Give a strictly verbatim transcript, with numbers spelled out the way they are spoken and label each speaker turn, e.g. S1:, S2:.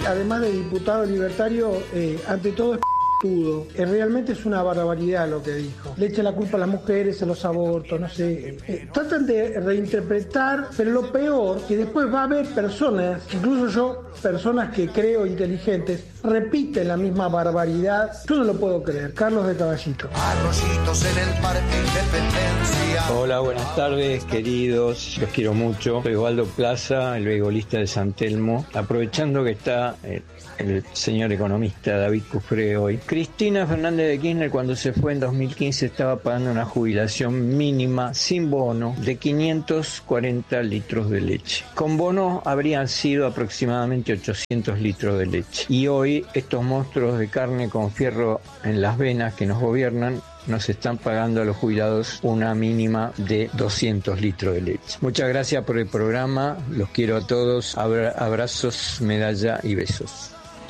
S1: además de diputado libertario, eh, ante todo es p***tudo. Eh, realmente es una barbaridad lo que dijo. Le echa la culpa a las mujeres, a los abortos, no sé. Eh, tratan de reinterpretar, pero lo peor, que después va a haber personas, incluso yo, personas que creo inteligentes, repiten la misma barbaridad. Yo no lo puedo creer. Carlos de Caballito.
S2: Arroyitos en el Parque Independencia.
S3: Hola, buenas tardes, queridos. Los quiero mucho. Soy Osvaldo Plaza, el beisbolista de San Telmo. Aprovechando que está eh, el señor economista David Cufré hoy. Cristina Fernández de Kirchner, cuando se fue en dos mil quince, estaba pagando una jubilación mínima sin bono de quinientos cuarenta litros de leche. Con bono habrían sido aproximadamente ochocientos litros de leche. Y hoy estos monstruos de carne con fierro en las venas que nos gobiernan nos están pagando a los jubilados una mínima de doscientos litros de leche. Muchas gracias por el programa, los quiero a todos, Abra- abrazos, medalla y besos.